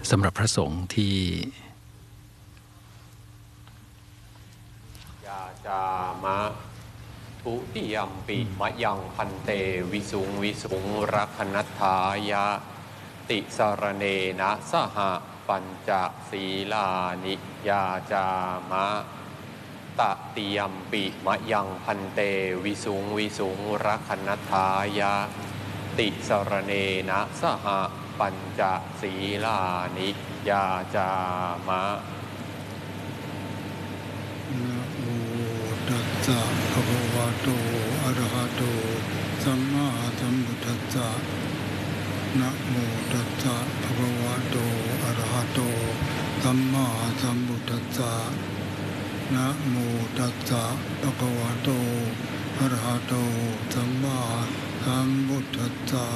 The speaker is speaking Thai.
สำหรับพระสงฆ์ที่ยาจามะทุติยมปิมะยังพันเตวิสุงวิสุงรักขณัฏฐายะติสารเนนะสหปัญจศีลานิยาจามะตติยมปิมะยังพันเตวิสุงวิสุงรักขณัฏฐายะติสารเนนะสหปัญจศีลานิยาจามะนะโมตัสสะภะคะวะโตอะระหะโตสัมมาสัมพุทธัสสะนะโมตัสสะภะคะวะโตอะระหะโตสัมมาสัมพุทธัสสะนะโมตัสสะภะคะวะโตอะระหะโตสัมมาสัมพุทธัสสะ